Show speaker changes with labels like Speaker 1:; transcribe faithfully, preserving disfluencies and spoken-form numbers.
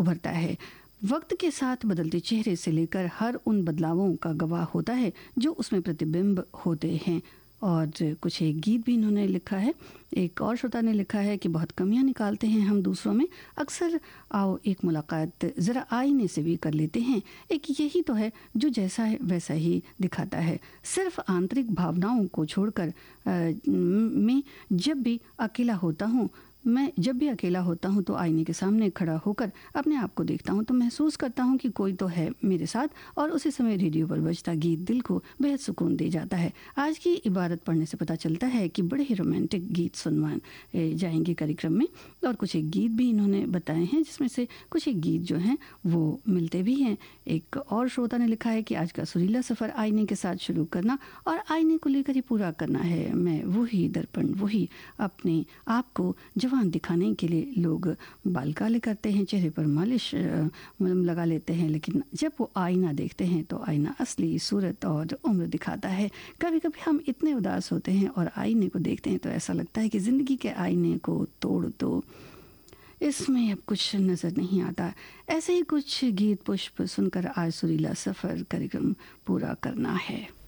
Speaker 1: उभरता है। वक्त के साथ बदलते चेहरे से लेकर हर उन बदलावों का गवाह होता है जो उसमें प्रतिबिंब होते हैं। और कुछ एक गीत भी इन्होंने लिखा है। एक और श्रोता ने लिखा है कि बहुत कमियां निकालते हैं हम दूसरों में, अक्सर आओ एक मुलाकात ज़रा आईने से भी कर लेते हैं। एक यही तो है जो जैसा है वैसा ही दिखाता है। सिर्फ आंतरिक भावनाओं को छोड़कर मैं जब भी अकेला होता हूँ मैं जब भी अकेला होता हूँ तो आईने के सामने खड़ा होकर अपने आप को देखता हूँ तो महसूस करता हूँ कि कोई तो है मेरे साथ, और उसी समय रेडियो पर बजता गीत दिल को बेहद सुकून दे जाता है। आज की इबारत पढ़ने से पता चलता है कि बड़े ही रोमांटिक गीत सुनवाए जाएंगे कार्यक्रम में, और कुछ एक गीत भी इन्होंने बताए हैं जिसमें से कुछ एक गीत जो हैं वो मिलते भी हैं। एक और श्रोता ने लिखा है कि आज का सुरीला सफ़र आईने के साथ शुरू करना और आईने को लेकर ही पूरा करना है। मैं वही दर्पण, वही अपने आप को जवान दिखाने के लिए लोग बाल काले करते हैं, चेहरे पर मालिश मलम लगा लेते हैं, लेकिन जब वो आईना देखते हैं तो आईना असली सूरत और उम्र दिखाता है। कभी कभी हम इतने उदास होते हैं और आईने को देखते हैं तो ऐसा लगता है कि ज़िंदगी के आईने को तोड़ दो, इसमें अब कुछ नज़र नहीं आता। ऐसे ही कुछ गीत पुष्प सुनकर आज सुरीला सफ़र कार्यक्रम पूरा करना है।